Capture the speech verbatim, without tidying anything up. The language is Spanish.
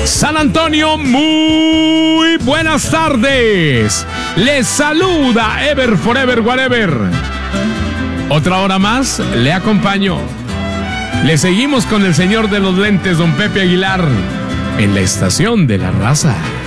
San Antonio, muy buenas tardes. Les saluda Ever Forever Whatever. Otra hora más le acompaño. Le seguimos con el señor de los lentes, don Pepe Aguilar, en la estación de la raza.